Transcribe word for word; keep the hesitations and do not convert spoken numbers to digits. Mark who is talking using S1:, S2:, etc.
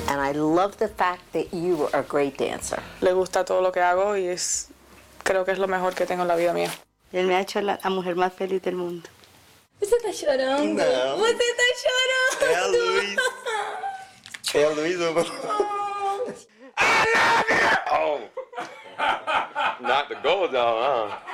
S1: And I love the fact that you are a great dancer.
S2: Le gusta todo lo que hago y es, creo que es lo mejor que tengo en la vida mía.
S3: Él me ha hecho la, la mujer más feliz del mundo.
S4: Você tá chorando?
S5: Não.
S4: Você tá chorando?
S5: É a Luiz. É a Luiz.
S6: I love you! Oh. Not the gold though, huh?